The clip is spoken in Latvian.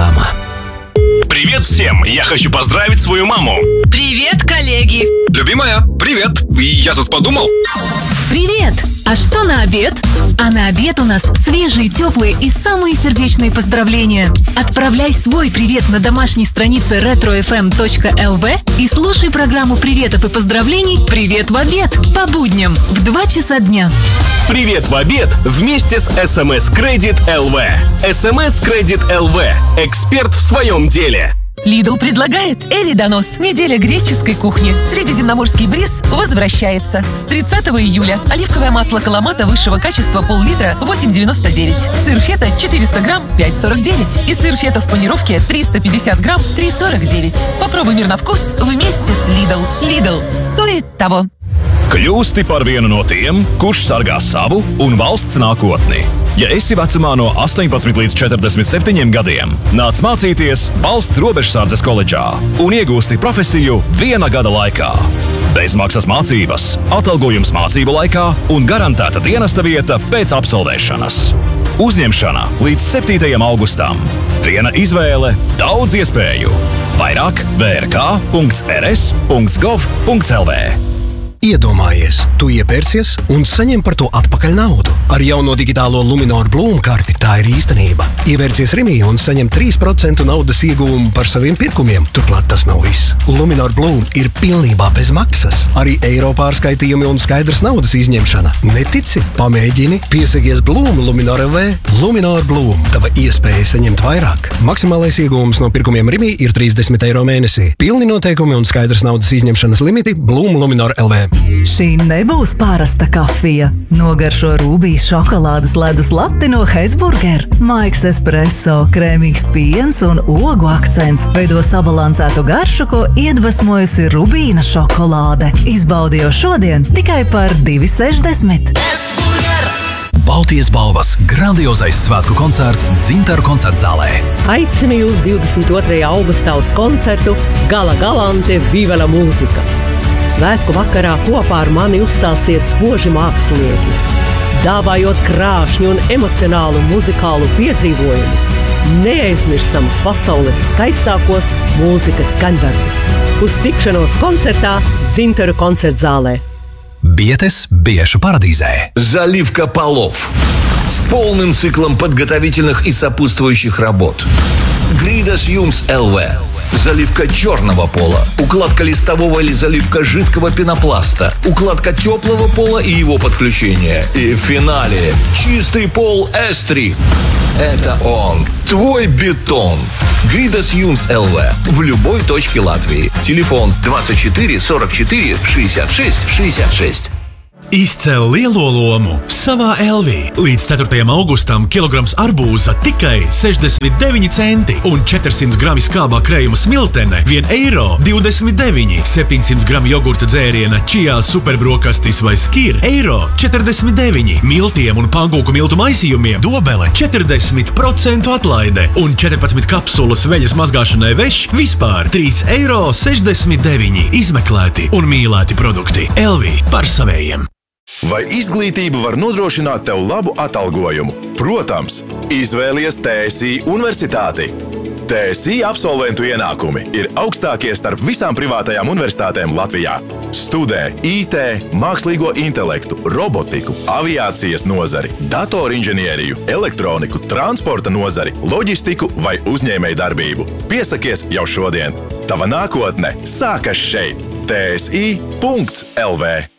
Реклама. Привет всем! Я хочу поздравить свою маму. Привет, коллеги! Любимая, привет! Я тут подумал. Привет! А что на обед? А на обед у нас свежие, теплые и самые сердечные поздравления. Отправляй свой привет на домашней странице retrofm.lv и слушай программу приветов и поздравлений «Привет в обед» по будням в 2 часа дня. Привет в обед вместе с СМС Кредит ЛВ. СМС Кредит ЛВ. Эксперт в своем деле. Lidl предлагает Эридонос. Неделя греческой кухни. Средиземноморский бриз возвращается. С 30 июля. Оливковое масло Каламата высшего качества пол-литра 8,99. Сыр фета 400 грамм 5,49. И сыр фета в панировке 350 грамм 3,49. Попробуй мир на вкус вместе с Lidl. Lidl стоит того. Kļūsti par vienu no tiem, kurš sargā savu un valsts nākotni. Ja esi vecumā no 18 līdz 47 gadiem, nāc mācīties Valsts robežsardzes koledžā un iegūsti profesiju 1 gada laikā. Bezmaksas mācības, atalgojums mācību laikā un garantēta dienesta vieta pēc absolvēšanas. Uzņemšana līdz 7. augustam. Viena izvēle, daudz iespēju. Vairāk vrk.rs.gov.lv. Iedomājies, tu iepērcies un saņem par to atpakaļ naudu. Ar jauno digitālo Luminor Bloom karti tā ir īstenība. Ievērcies Rimī un saņem 3% naudas ieguvumu par saviem pirkumiem. Turklāt tas nav viss. Luminor Bloom ir pilnībā bez maksas. Arī eiro pārskaitījumi un skaidrs naudas izņemšana. Netici? Pamēģini. Piesakies Bloom Luminor LV. Luminor Bloom. Tava iespēja saņemt vairāk. Maksimālais ieguvums no pirkumiem Rimī ir 30 eiro mēnesī. Pilni noteikumi un skaidrs naudas izņemšanas limiti Bloom Luminor LV. Šī nebūs parasta kafija. Nogaršo rūbijas šokolādes ledus lati no Hesburger. Maiks espresso, krēmīgs piens un ogu akcents veido sabalansētu garšu, ko iedvesmojusi rubīna šokolāde. Izbaudi jau šodien tikai par 2,60. Baltijas balvas grandiozais svētku koncerts Dzintaru koncertzālē. Aicinu jūs 22. augustā uz koncertu Gala Galante Viva la mūzika. Svētku vakarā kopā ar mani uzstāsies spoži mākslinieki, dāvājot krāšņu un emocionālu muzikālu piedzīvojumu, neaizmirstamus pasaules skaistākos mūzikas skaņdarbus. Uz tikšanos koncertā Dzintaru koncertzālē. Бьетесь Бешу Парадизе. Заливка полов с полным циклом подготовительных и сопутствующих работ. Гридас Юмс ЛВ. Заливка черного пола, укладка листового или заливка жидкого пенопласта, укладка теплого пола и его подключение. И в финале чистый пол Эстри. Это он, твой бетон. Гридас Юмс ЛВ в любой точке Латвии. Телефон 24 44 66 66. Izcēl lielo lomu savā Elvī. Līdz 4. augustam kilograms arbūza tikai 69 centi un 400 grami skābā krējuma smiltene 1,29 €. 700 grami jogurta dzēriena čijā superbrokastis vai skir €49. Miltiem un pankūku miltu maisījumiem dobele 40% atlaide un 14 kapsulas veļas mazgāšanai veš vispār €3,69. Izmeklēti un mīlēti produkti. Elvī par savējiem. Vai izglītība var nodrošināt tev labu atalgojumu? Protams, izvēlies TSI universitāti. TSI absolventu ienākumi ir augstākie starp visām privātajām universitātēm Latvijā. Studē IT, mākslīgo intelektu, robotiku, aviācijas nozari, datorinženieriju, elektroniku, transporta nozari, loģistiku vai uzņēmējdarbību. Piesakies jau šodien. Tava nākotne sākas šeit. TSI.lv